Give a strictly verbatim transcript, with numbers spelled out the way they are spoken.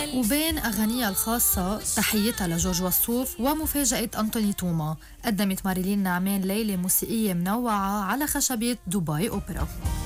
وبين أغانيها الخاصة تحيتها لجورج وسوف ومفاجأة أنطوني توما، قدمت ماريلين نعمان ليلة موسيقية منوعة على خشبة دبي أوبرا.